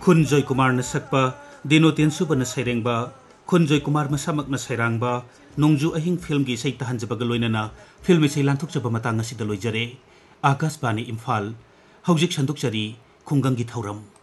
खुन जय कुमार न सकपा दिनो तेनसुब न सैरेंगबा खुन जय कुमार मसामक न सैरांगबा नोंजू अहिंग फिल्म की इसे तहंजबग लोइनना फिल्म इसे लांथुकजब मतंग असिद लोइजरे आकाशवाणी इम्फाल हौजिक संदुकचरी खुंगंगी थौरम।